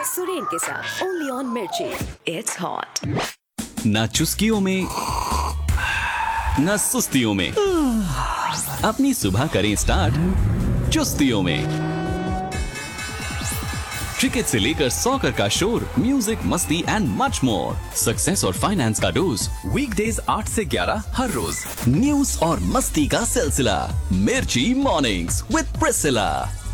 सुरेन के साथ only on मिर्ची। It's hot. ना चुस्कियों में ना सुस्तियों में, अपनी सुबह करें स्टार्ट चुस्तियों में। क्रिकेट से लेकर सॉकर का शोर, म्यूजिक, मस्ती एंड मच मोर। सक्सेस और फाइनेंस का डोज वीकडेज 8 से 11 हर रोज। न्यूज और मस्ती का सिलसिला, मिर्ची मॉर्निंग्स विद प्रिसिला।